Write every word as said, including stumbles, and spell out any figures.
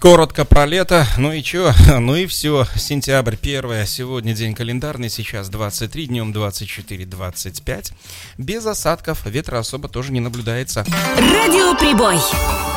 Коротко про лето, ну и чё, ну и все, сентябрь первое, сегодня день календарный, сейчас двадцать три, днем двадцать четыре двадцать пять, без осадков, ветра особо тоже не наблюдается. Радиоприбой.